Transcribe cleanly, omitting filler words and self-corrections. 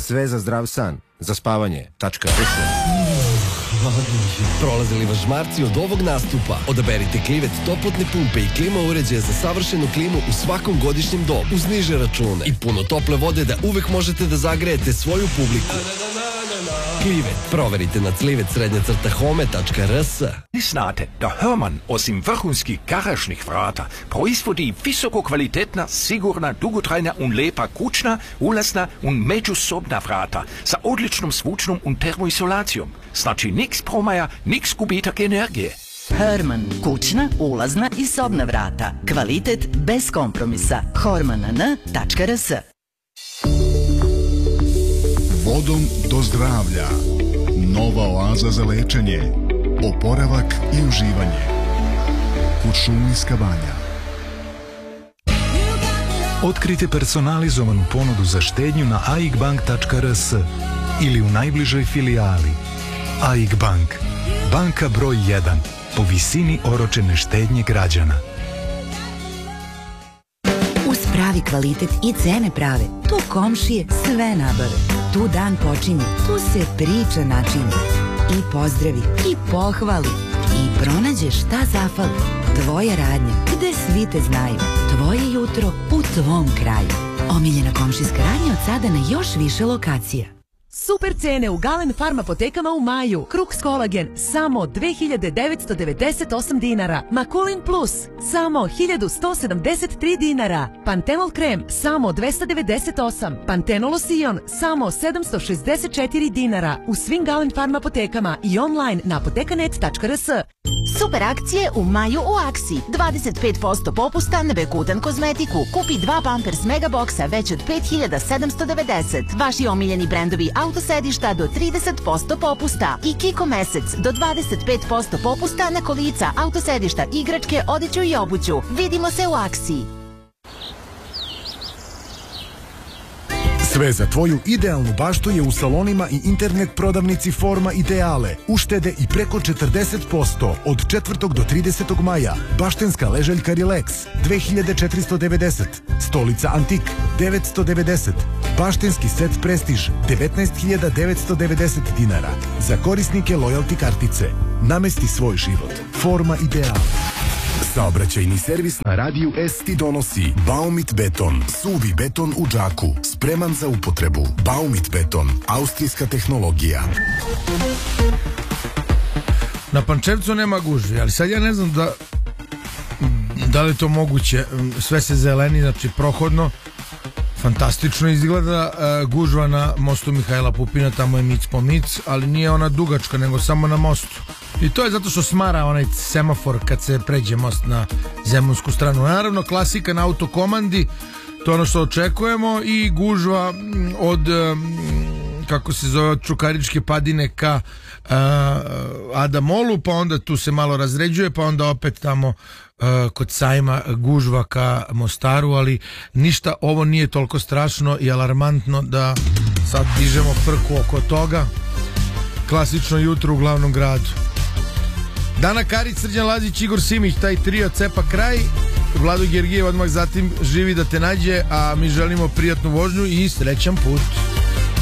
Sve za zdrav san. Za spavanje.rs. Prolazili vas žmarci od ovog nastupa? Odaberite Klivet toplotne pumpe i klima uređaje za savršenu klimu u svakom godišnjem dobu uz niže račune i puno tople vode da uvek možete da zagrejete svoju publiku. Klivet. Proverite na clivet_home.rs. Vi znate da Hörmann osim vrhunskih garažnih vrata proizvodi visoko kvalitetna, sigurna, dugotrajna und lepa kućna, ulazna und međusobna vrata sa odličnom zvučnom und termoizolacijom. Znači niks promaja, niks gubitak energije. Hörmann, kućna, ulazna i sobna vrata. Kvalitet bez kompromisa. hormann.rs. Vodom do zdravlja. Nova oaza za lečenje, oporavak i uživanje. Kuršumlijska banja. Otkrite personalizovanu ponudu za štednju na aigbank.rs ili u najbližoj filijali. AIG Bank. Banka broj 1 po visini oročene štednje građana. Uz pravi kvalitet i cene prave, tu komšije sve nabave. Tu dan počinje, tu se priča načinje. I pozdravi, i pohvali, i pronađeš šta zafali. Tvoja radnja, gde svi te znaju. Tvoje jutro u tvom kraju. Omiljena komšijska radnja od sada na još više lokacija. Super cene u Galen Farm apotekama u maju. Krux Kolagen samo 2998 dinara. Makulin Plus samo 1173 dinara. Pantenol krem samo 298. Pantenol Losion samo 764 dinara. U svim Galen Farm apotekama i online na apotekanet.rs. Super akcije u maju u Aksi. 25% popusta na Bekutan kozmetiku. Kupi 2 Pampers Megaboksa već od 5790. Vaši omiljeni brendovi autosedišta do 30% popusta. I Kiko mesec do 25% popusta na kolica, autosedišta, igračke, odeću i obuću. Vidimo se u Aksi. Sve za tvoju idealnu baštu je u salonima i internet prodavnici Forma Ideale. Uštede i preko 40% od 4. do 30. maja. Baštenska leželjka Relax 2490. Stolica Antik 990. Baštenski set Prestiž 19.990 dinara. Za korisnike lojalty kartice. Namesti svoj život. Forma Ideale. Saobraćajni servis na Radiju S ti donosi Baumit Beton, suvi beton u džaku, spreman za upotrebu. Baumit Beton, austrijska tehnologija. Na Pančevcu nema gužvi, ali sad ja ne znam da li je to moguće. Sve se zeleni, znači prohodno, fantastično izgleda. Gužva na mostu Mihajla Pupina, tamo je mic po mic, ali nije ona dugačka, nego samo na mostu. I to je zato što smara onaj semafor kad se pređe most na zemunsku stranu. Naravno, klasika na autokomandi, to je ono što očekujemo, i gužva od, kako se zove, od Čukaričke padine ka Adamolu, pa onda tu se malo razređuje, pa onda opet tamo kod sajma gužva ka Mostaru, ali ništa, ovo nije toliko strašno i alarmantno da sad dižemo frku oko toga. Klasično jutro u glavnom gradu. Dana Karić, Srđan Lazić, Igor Simić, taj trio cepa kraj. Vlado Gergijev odmah zatim Živi da te nađe, a mi želimo prijatnu vožnju i srećan put.